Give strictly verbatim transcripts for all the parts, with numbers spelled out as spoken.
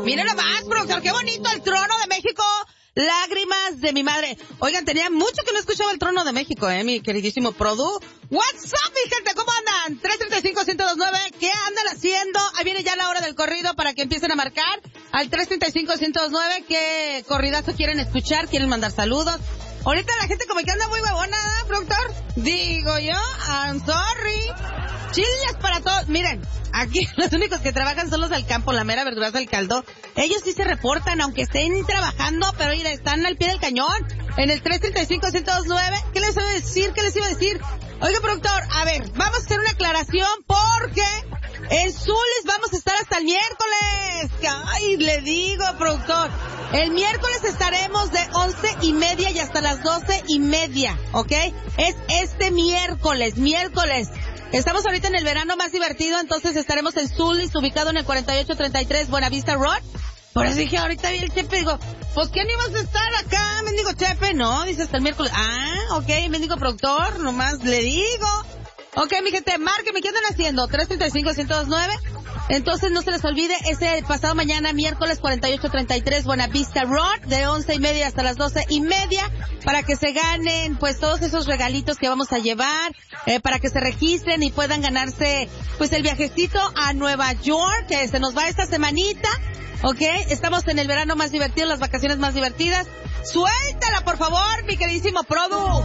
Miren nomás, productor, qué bonito el Trono de México. Lágrimas de mi madre. Oigan, tenía mucho que no escuchaba el Trono de México, eh, mi queridísimo Produ. What's up, mi gente, ¿cómo andan? tres tres cinco, uno cero dos nueve, ¿qué andan haciendo? Ahí viene ya la hora del corrido para que empiecen a marcar al tres tres cinco, uno cero dos nueve, ¿qué corridazo quieren escuchar? ¿Quieren mandar saludos? Ahorita la gente como que anda muy huevona, ¿eh, productor? Digo yo, I'm sorry. Chiles para todos. Miren, aquí los únicos que trabajan son los del campo, la mera verduraza del caldo. Ellos sí se reportan, aunque estén trabajando, pero mira, están al pie del cañón. En el tres tres cinco, uno cero dos nueve, ¿qué les iba a decir? ¿Qué les iba a decir? Oiga, productor, a ver, vamos a hacer una aclaración porque en Zulis vamos a estar hasta el miércoles. Ay, le digo, productor. El miércoles estaremos de once y media y hasta las doce y media, ¿ok? Es este miércoles, miércoles. Estamos ahorita en el verano más divertido, entonces estaremos en Zulis, ubicado en el cuarenta y ocho treinta y tres Buenavista Road. Por eso dije, ahorita vi el Chepe, digo, pues ¿quién ibas a estar acá, mendigo Chepe? No, dice hasta el miércoles. Ah, ok, mendigo productor, nomás le digo. Ok, mi gente, márqueme, ¿qué andan haciendo? tres tres cinco, uno cero dos nueve. Entonces no se les olvide, ese pasado mañana, miércoles cuarenta y ocho treinta y tres Buenavista Road, de once y media hasta las doce y media, para que se ganen, pues, todos esos regalitos que vamos a llevar, eh, para que se registren y puedan ganarse, pues, el viajecito a Nueva York, que se nos va esta semanita, ¿ok? Estamos en el verano más divertido, las vacaciones más divertidas. Suéltala, por favor, mi queridísimo Produ.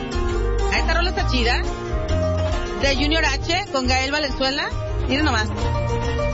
Esta rola está chida, de Junior H, con Gael Valenzuela. Miren nomás.